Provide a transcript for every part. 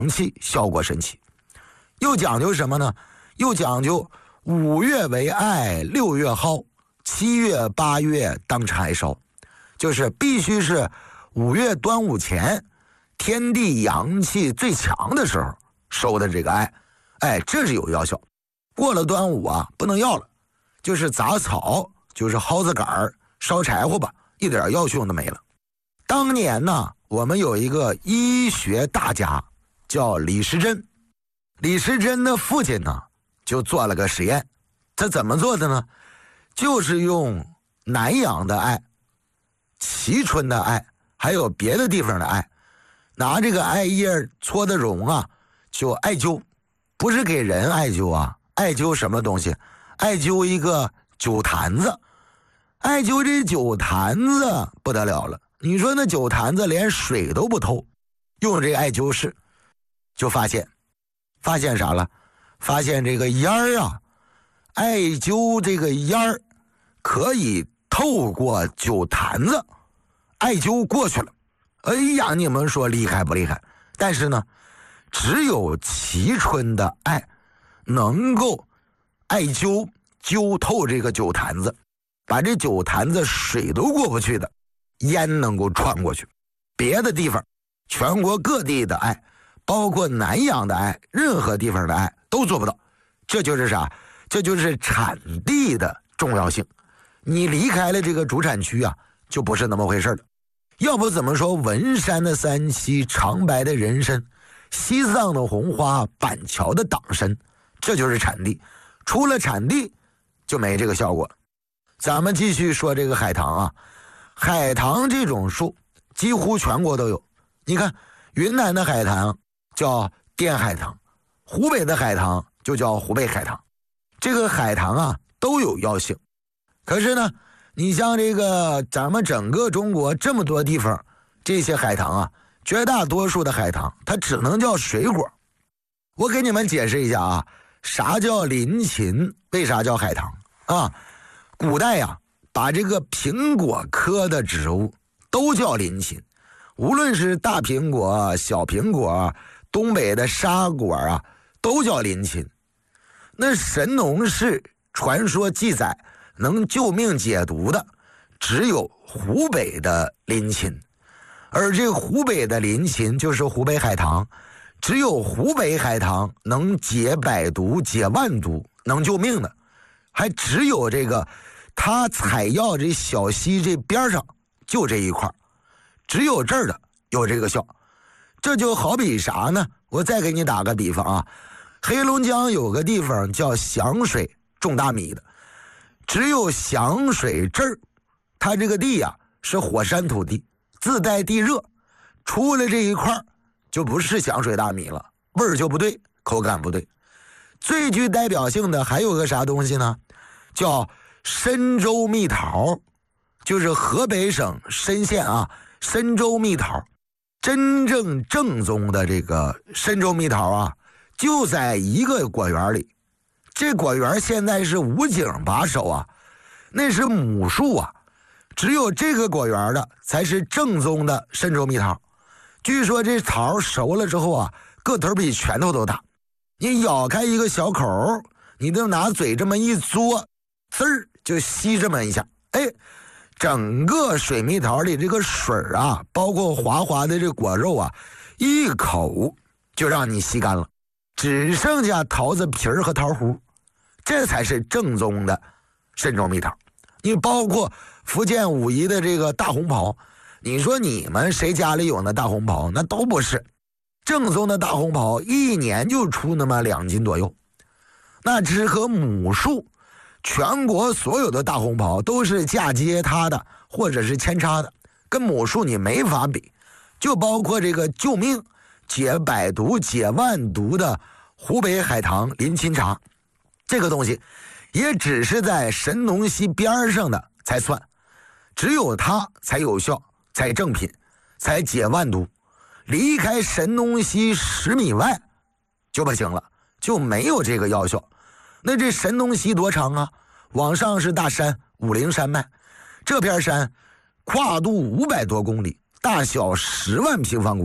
气，效果神奇。又讲究什么呢？又讲究5月为艾，6月蒿，7月8月当柴烧，就是必须是5月端午前，天地阳气最强的时候收的这个艾，这是有药效。过了端午啊，不能要了，就是杂草，就是蒿子杆烧柴火吧，一点药用都没了。当年呢，我们有一个医学大家叫李时珍，李时珍的父亲呢就做了个实验，他怎么做的呢？就是用南阳的艾、蕲春的艾，还有别的地方的艾，拿这个艾叶搓的绒啊，就艾灸，不是给人艾灸啊，艾灸什么东西？艾灸一个酒坛子，艾灸这酒坛子不得了了。你说那酒坛子连水都不透，用这个艾灸室，就发现啥了？发现这个烟儿啊，艾灸这个烟儿可以透过酒坛子，艾灸过去了。哎呀，你们说厉害不厉害？但是呢，只有蕲春的艾能够艾灸灸透这个酒坛子，把这酒坛子水都过不去的烟能够穿过去。别的地方，全国各地的艾，包括南阳的艾，任何地方的艾都做不到。这就是啥？这就是产地的重要性。你离开了这个主产区啊，就不是那么回事了。要不怎么说文山的三七，长白的人参，西藏的红花，板桥的党参，这就是产地。除了产地就没这个效果。咱们继续说这个海棠啊，海棠这种树几乎全国都有。你看云南的海棠叫滇海棠，湖北的海棠就叫湖北海棠。这个海棠啊都有药性。可是呢，你像这个咱们整个中国这么多地方，这些海棠啊，绝大多数的海棠它只能叫水果。我给你们解释一下啊，啥叫林芹，为啥叫海棠啊？古代呀，把这个苹果科的植物都叫林芹，无论是大苹果、小苹果、东北的沙果啊，都叫林芹。那神农氏传说记载能救命解毒的只有湖北的林芹，而这湖北的林芹就是湖北海棠，只有湖北海棠能解百毒、解万毒，能救命的，还只有这个它采药这小溪这边上就这一块，只有这儿的有这个效。这就好比啥呢？我再给你打个比方啊，黑龙江有个地方叫响水，种大米的，只有响水这儿，它这个地啊是火山土地，自带地热，出了这一块就不是响水大米了，味儿就不对，口感不对。最具代表性的还有个啥东西呢？叫深州蜜桃，就是河北省深县啊，深州蜜桃。真正正宗的这个深州蜜桃啊，就在一个果园里。这果园现在是武警把守啊，那是母树啊，只有这个果园的才是正宗的深州蜜桃。据说这桃熟了之后啊，个头比拳头都大，你咬开一个小口，你就拿嘴这么一嘬，滋儿就吸这么一下，哎，整个水蜜桃里这个水啊，包括滑滑的这果肉啊，一口就让你吸干了，只剩下桃子皮儿和桃核，这才是正宗的深州蜜桃。你包括福建武夷的这个大红袍，你说你们谁家里有那大红袍？那都不是正宗的大红袍，一年就出那么2斤左右，那只和母树。全国所有的大红袍都是嫁接它的，或者是扦插的，跟母树你没法比。就包括这个救命、解百毒、解万毒的湖北海棠林芹茶，这个东西也只是在神农溪边上的才算，只有它才有效，才正品，才解万毒。离开神农溪10米外就不行了，就没有这个药效。那这神农溪多长啊？往上是大山武陵山脉，这片山跨度500多公里，大小10万平方公里，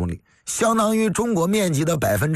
相当于中国面积的